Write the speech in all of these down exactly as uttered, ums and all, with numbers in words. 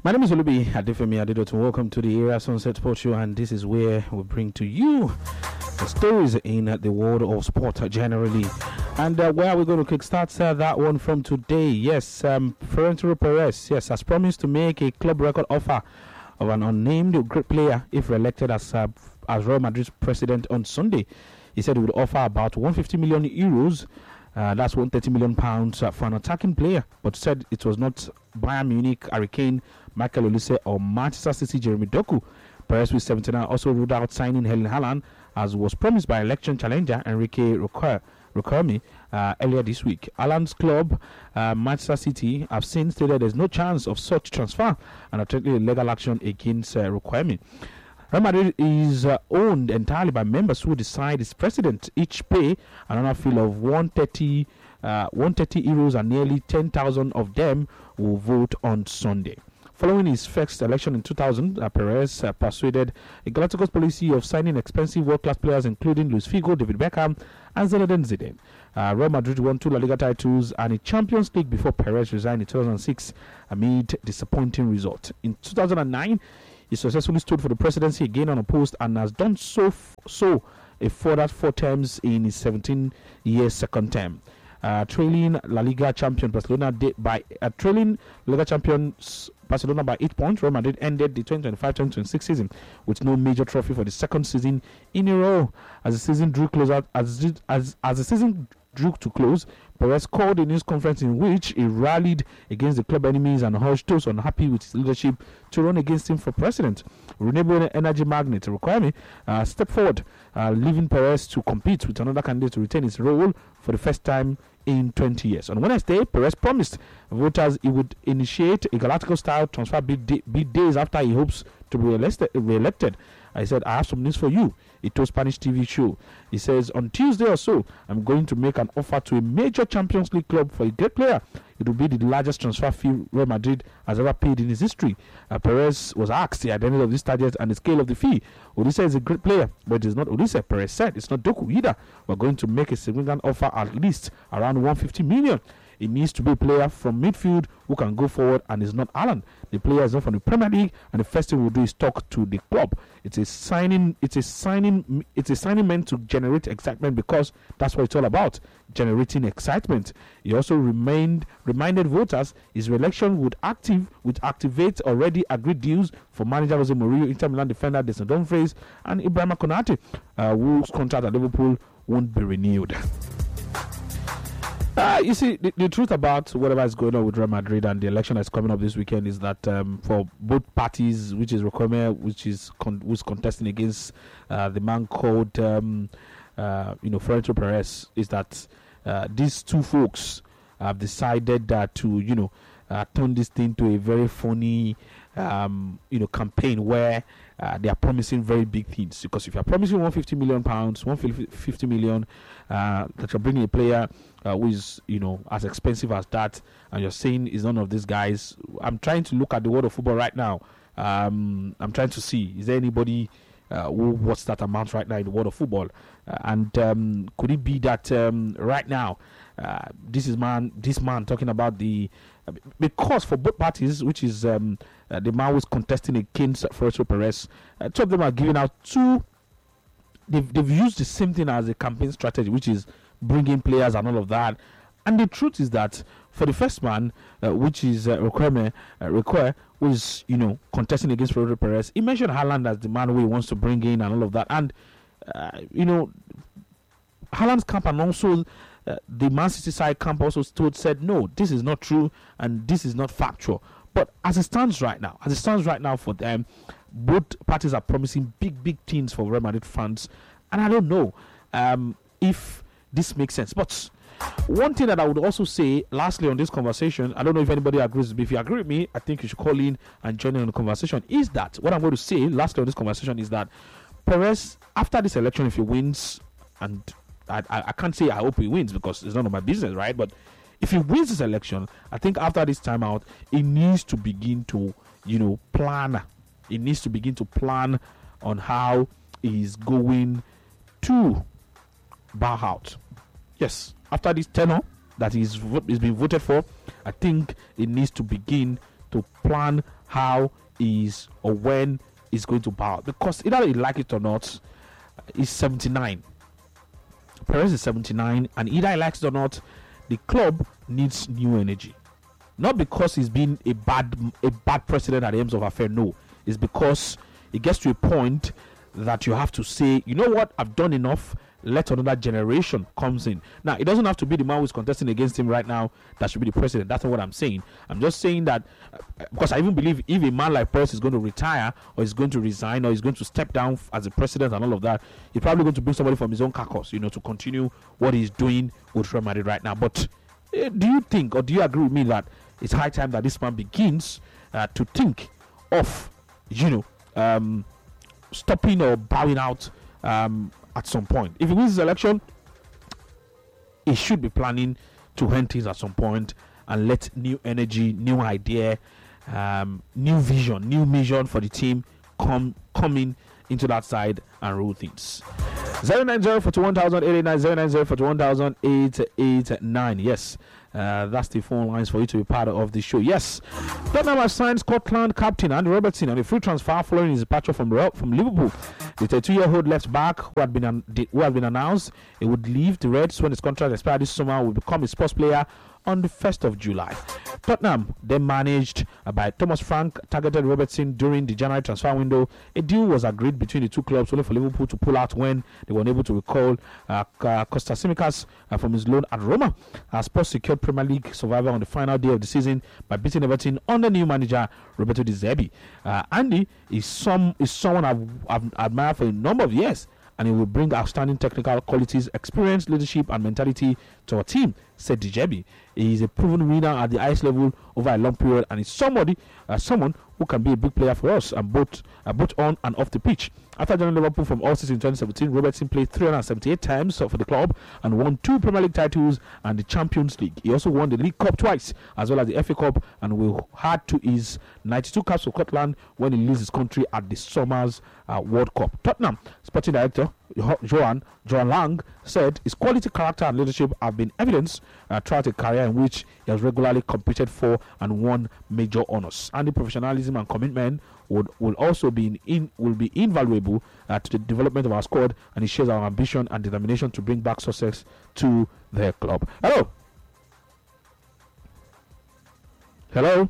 My name is Olubi Adefemi Adedotun. Welcome to the Area Sunset Sports Show, and this is where we bring to you the stories in the world of sport generally. And uh, where are we going to kickstart uh, that one from today? Yes, um, Florentino Perez, yes, has promised to make a club record offer of an unnamed great player if re-elected as uh, as Real Madrid's president on Sunday. He said he would offer about one hundred fifty million euros. Uh, that's one hundred thirty million pounds uh, for an attacking player, but said it was not Bayern Munich, Harry Kane, Michael Olise, or Manchester City, Jeremy Doku. Perez, with seventy-nine, also ruled out signing Erling Haaland, as was promised by election challenger Enrique Riquelme uh, earlier this week. Haaland's club, uh, Manchester City, have since stated there's no chance of such transfer and have taken legal action against uh, Riquelme. Real Madrid is uh, owned entirely by members who decide its president. Each pay another fee of one hundred thirty, uh, one hundred thirty euros, and nearly ten thousand of them will vote on Sunday. Following his first election in two thousand, uh, Perez uh, persuaded a Galacticos policy of signing expensive world-class players including Luis Figo, David Beckham, and Zinedine Zidane. Uh, Real Madrid won two La Liga titles and a Champions League before Perez resigned in two thousand six amid disappointing results. In two thousand nine, he successfully stood for the presidency again unopposed and has done so f- so a further four terms in his seventeen-year second term. Uh, trailing La Liga champion Barcelona de- by uh, trailing La Liga champions Barcelona by eight points, Real Madrid ended the twenty twenty-five twenty twenty-six season with no major trophy for the second season in a row. As the season drew closer, as as as the season drew to close, Perez called a news conference in which he rallied against the club enemies and urged those unhappy with his leadership to run against him for president. Renewable energy magnate Riquelme uh, stepped forward, uh, leaving Perez to compete with another candidate to retain his role for the first time in twenty years. On Wednesday, Perez promised voters he would initiate a Galactico-style transfer bid, day, bid days after he hopes to be re-elected. re-elected. I said, I have some news for you. He told Spanish T V show. He says, on Tuesday or so, I'm going to make an offer to a major Champions League club for a great player. It will be the largest transfer fee Real Madrid has ever paid in its history. Uh, Perez was asked the identity of this target and the scale of the fee. Olise is a great player, but it is not Olise. Perez said, it's not Doku either. We're going to make a significant offer at least around one hundred fifty million. It needs to be a player from midfield who can go forward and is not Haaland. The player is not from the Premier League, and the first thing we'll do is talk to the club. It's a signing. It's a signing. It's a signing meant to generate excitement because that's what it's all about, generating excitement. He also remained reminded voters his re-election would active would activate already agreed deals for manager Jose Mourinho, Inter Milan defender Dejan Dumfries, and Ibrahima Konate, uh, whose contract at Liverpool won't be renewed. Uh, you see, the, the truth about whatever is going on with Real Madrid and the election that's coming up this weekend is that um, for both parties, which is Riquelme, which is con- who's contesting against uh, the man called, um, uh, you know, Florentino Perez, is that uh, these two folks have decided uh, to, you know, uh, turn this thing to a very funny, um, you know, campaign where uh, they are promising very big things. Because if you are promising one hundred fifty million pounds, one hundred fifty million, uh, that you're bringing a player uh, who is, you know, as expensive as that, and you're saying is none of these guys. I'm trying to look at the world of football right now. Um, I'm trying to see, is there anybody uh, who what's that amount right now in the world of football? Uh, and um, could it be that um, right now, uh, this is man, this man talking about the uh, because for both parties, which is um, uh, the man who's contesting against Florentino Perez, uh, two of them are giving out two. They've they've used the same thing as a campaign strategy, which is bringing players and all of that. And the truth is that for the first man, uh, which is uh, Riquelme, uh, Riquelme, who is, you know, contesting against Florentino Perez, he mentioned Haaland as the man who he wants to bring in and all of that. And uh, you know, Haaland's camp and also uh, the Man City side camp also stood said no, this is not true and this is not factual. But as it stands right now, as it stands right now for them, both parties are promising big, big things for Real Madrid fans, and I don't know um, if this makes sense. But one thing that I would also say, lastly on this conversation, I don't know if anybody agrees with me. If you agree with me, I think you should call in and join in on the conversation. Is that what I'm going to say? Lastly on this conversation is that Perez, after this election, if he wins, and I, I, I can't say I hope he wins because it's none of my business, right? But if he wins this election, I think after this time out, he needs to begin to, you know, plan. He needs to begin to plan on how he's going to bow out. Yes, after this tenure that he's, he's been voted for, I think he needs to begin to plan how is or when is going to bow out, because either you like it or not, he's seventy-nine. Perez is seventy-nine, and either he likes it or not, the club needs new energy. Not because he's been a bad a bad president at the end of affair. No, it's because it gets to a point that you have to say, you know what, I've done enough. Let another generation comes in. Now, it doesn't have to be the man who's contesting against him right now that should be the president. That's not what I'm saying. I'm just saying that uh, because I even believe if a man like Perez is going to retire or is going to resign or is going to step down as a president and all of that, he's probably going to bring somebody from his own caucus, you know, to continue what he's doing with Real Madrid right now. But uh, do you think or do you agree with me that it's high time that this man begins uh, to think of, you know, um, stopping or bowing out um, at some point? If he wins his election, he should be planning to end things at some point and let new energy, new idea, um, new vision, new mission for the team come coming into that side and rule things. zero nine zero for one thousand eight eight nine, zero nine zero for one thousand eight eight nine. Yes, uh, that's the phone lines for you to be part of the show. Yes, Tottenham has signed Scotland captain Andy Robertson on a free transfer following his departure from from Liverpool. The thirty-two-year-old left back, who had been an, who had been announced he would leave the Reds when his contract expired this summer, will become a sports player on the first of July. Tottenham, then managed uh, by Thomas Frank, targeted Robertson during the January transfer window. A deal was agreed between the two clubs, only for Liverpool to pull out when they were unable to recall uh, Costa Simicas uh, from his loan at Roma. Uh, Spurs secured Premier League survival on the final day of the season by beating Everton under new manager Roberto De Zerbi. Uh, Andy is some is someone I've, I've admired for a number of years, and he will bring outstanding technical qualities, experience, leadership, and mentality to our team, said De Zerbi. He is a proven winner at the highest level over a long period, and is somebody, uh, someone who can be a big player for us, and both, uh, both on and off the pitch. After joining Liverpool from all season in twenty seventeen, Robertson played three hundred seventy-eight times for the club and won two Premier League titles and the Champions League. He also won the League Cup twice, as well as the F A Cup, and will add to his ninety-two caps for Scotland when he leaves his country at the Summer's uh, World Cup. Tottenham Sporting Director Johan Johan Lang said his quality, character, and leadership have been evidenced uh, throughout a career in which he has regularly competed for and won major honors. And the professionalism and commitment would will also be in, in will be invaluable uh, to the development of our squad, and it shows our ambition and determination to bring back success to their club. Hello. Hello.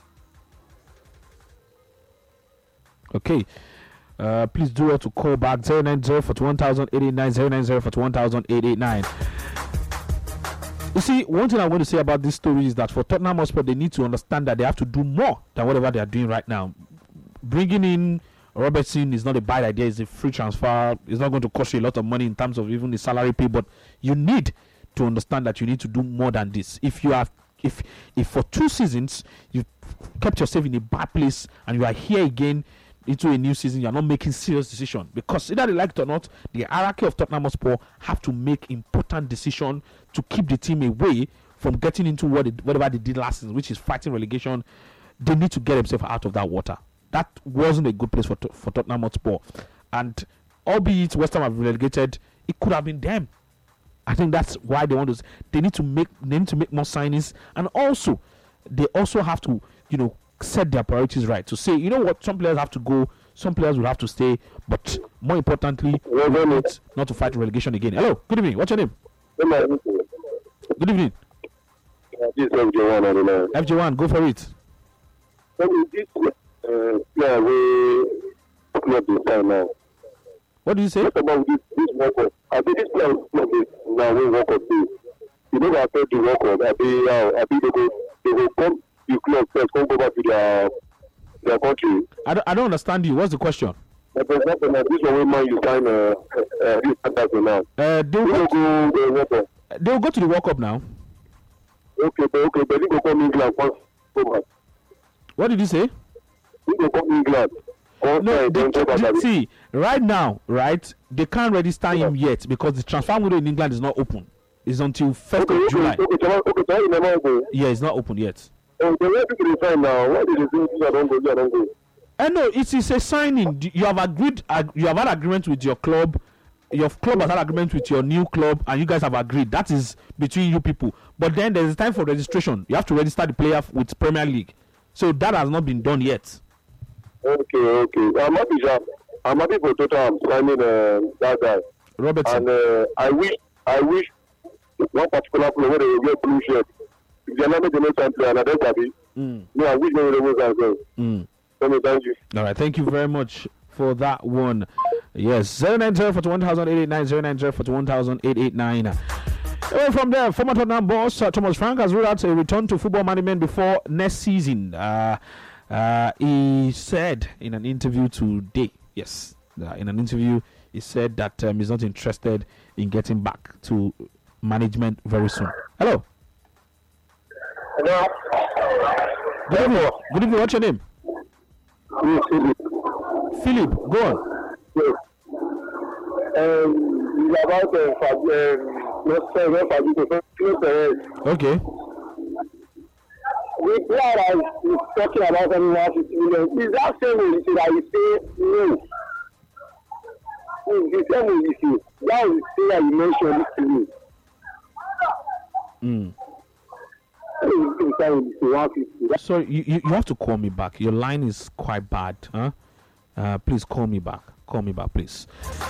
Okay. Uh, please do well to call back zero nine zero for one thousand eight eight nine, zero nine zero for one thousand eight eight nine. You see, one thing I want to say about this story is that for Tottenham Hotspur, they need to understand that they have to do more than whatever they are doing right now. Bringing in Robertson is not a bad idea. It's a free transfer. It's not going to cost you a lot of money in terms of even the salary pay, but you need to understand that you need to do more than this. If you have, if if for two seasons you've kept yourself in a bad place and you are here again into a new season, you are not making serious decisions, because either they like it or not, the hierarchy of Tottenham Hotspur have to make important decisions to keep the team away from getting into what they, whatever they did last season, which is fighting relegation. They need to get themselves out of that water. That wasn't a good place for for Tottenham Hotspur, and albeit West Ham have relegated, it could have been them. I think that's why they want to. They need to make. They need to make more signings, and also they also have to, you know, set their priorities right, to say, you know what, some players have to go, some players will have to stay, but more importantly, we need not to fight relegation again. Hello, good evening. What's your name? Good evening. This is F J one. F J one, go for it. Uh, yeah, we not this time now. What do you say? What about this, this workout? I think this plan now we work on this. You know that I told you workout. I think uh, I think they go they will come. You club first, come go back to their their country. I don't, I don't understand you. What's the question? But for example, now this one man you sign uh, uh, this contract now. Uh, they'll go, go, go, World Cup. They'll go to the World Cup now. Okay, but okay, but they go come England first. Go back. What did you say? They go come England. No, they, they, see, right now, right, they can't register him yet because the transfer window in England is not open. It's until first okay, of July. Okay, okay, okay, okay, never open. Yeah, it's not open yet. Oh, the way people sign now, why did they say I don't go, I don't go? I know it is a signing. You have agreed. You have had agreement with your club. Your club has had agreement with your new club, and you guys have agreed. That is between you people. But then there is time for registration. You have to register the player with Premier League. So that has not been done yet. Okay, okay. I'm happy, Jean. I'm happy for Tottenham signing uh, that guy. Robertson. And uh, I wish, I wish one particular player where they will get blue shirt. If they're not the next time player, and I don't happy. Mm. No, I wish they will remove that as well. Mm. So, thank you. All right, thank you very much for that one. Yes, zero nine zero four one thousand eight eight nine, zero nine zero four one thousand eight eight nine. Away from there, former Tottenham boss uh, Thomas Frank has ruled out a return to football management before next season. Uh, uh, he said in an interview today, yes, uh, in an interview, he said that um, he's not interested in getting back to management very soon. Hello. Hello. Good evening. Good evening. What's your name? Yes, Philip. Philip, go on. Yes. Um, it's about uh, Fab- um, not say, not Fabio, close ahead. Okay. The player is talking about only one hundred fifty million. Is that same way you say that you say no? It's the same way you say. That is the thing that you mentioned to me. Mm. one fifty. So you, you, you have to call me back. Your line is quite bad. Huh? Uh, please call me back. Call me back, please.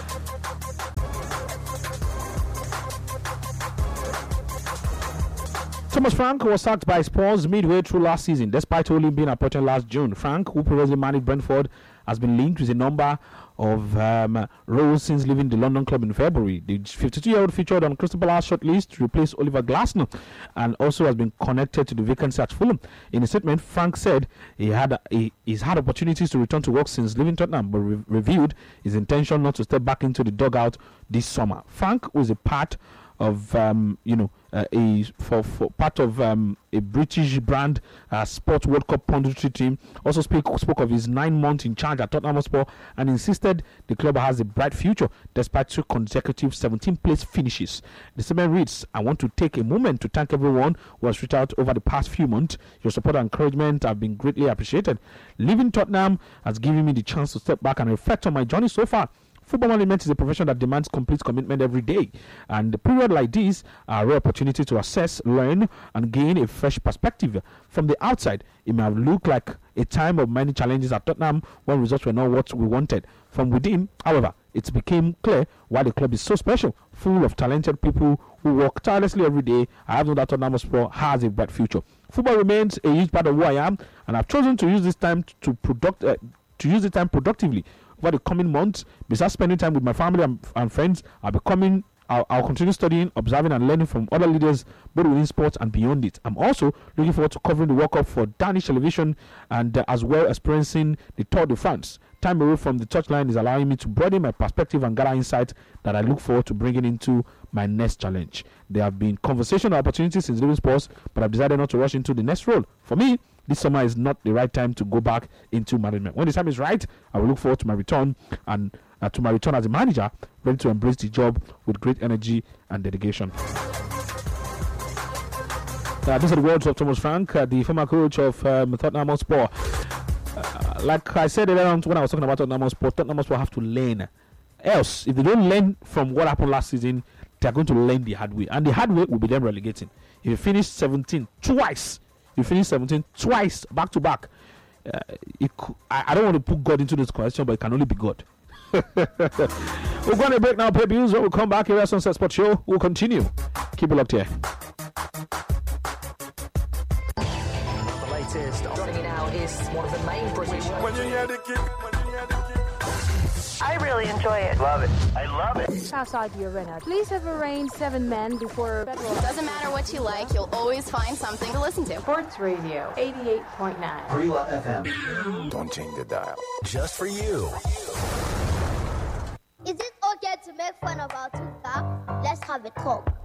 Thomas Frank was sacked by Spurs midway through last season, despite only being appointed last June. Frank, who previously managed Brentford, has been linked with a number of um, roles since leaving the London club in February. The fifty-two-year-old featured on Crystal Palace shortlist to replace Oliver Glasner, and also has been connected to the vacancy at Fulham. In a statement, Frank said he had he, he's had opportunities to return to work since leaving Tottenham, but re- reviewed his intention not to step back into the dugout this summer. Frank was a part of um, you know uh, a for, for part of um, a British brand uh, Sports World Cup punditry team. Also speak, spoke of his nine months in charge at Tottenham Hotspur and insisted the club has a bright future despite two consecutive seventeenth place finishes. The statement reads, "I want to take a moment to thank everyone who has reached out over the past few months. Your support and encouragement have been greatly appreciated. Leaving Tottenham has given me the chance to step back and reflect on my journey so far. Football management is a profession that demands complete commitment every day, and the period like this are a rare opportunity to assess, learn, and gain a fresh perspective. From the outside, it may have looked like a time of many challenges at Tottenham when results were not what we wanted. From within, however, it became clear why the club is so special, full of talented people who work tirelessly every day. I have known that Tottenham Hotspur has a bright future. Football remains a huge part of who I am, and I've chosen to use this time to product uh, to use the time productively. Over the coming months, besides spending time with my family and, and friends, I'll be coming. I'll, I'll continue studying, observing, and learning from other leaders, both within sports and beyond it. I'm also looking forward to covering the World Cup for Danish television and uh, as well experiencing the Tour de France. Time away from the touchline is allowing me to broaden my perspective and gather insight that I look forward to bringing into my next challenge. There have been conversational opportunities since leaving sports, but I've decided not to rush into the next role. For me, this summer is not the right time to go back into management. When the time is right, I will look forward to my return and uh, to my return as a manager, ready to embrace the job with great energy and dedication." Uh, these are the words of Thomas Frank, uh, the former coach of um, Tottenham Hotspur. Uh, like I said earlier on when I was talking about Tottenham Hotspur, Tottenham Hotspur have to learn. Else, if they don't learn from what happened last season, they are going to learn the hard way, and the hard way will be them relegating. If you finish seventeenth twice. You finish seventeen twice back to back. Uh, it, I, I don't want to put God into this question, but it can only be God. We're going to break now, pay bills. When we come back here at Sunset Sports Show, we'll continue. Keep it locked here. The latest. Joining me now is one of the main British. When you hear the kick, when you hear the kick. I really enjoy it. Love it. I love it. Southside Arena. Please have arranged seven men before federal. Doesn't matter what you like, you'll always find something to listen to. Sports Radio eighty-eight point nine. Rila F M. Don't change the dial. Just for you. Is it okay to make fun of our two cars? Let's have a talk.